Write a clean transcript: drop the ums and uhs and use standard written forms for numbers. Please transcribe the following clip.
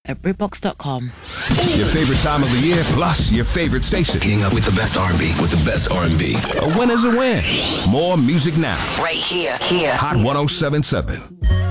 at BritBox.com. Your favorite time of the year, plus your favorite station. Getting up with the best R&B, with the best R&B. A win is a win. More music now. Right here. Hot 107.7.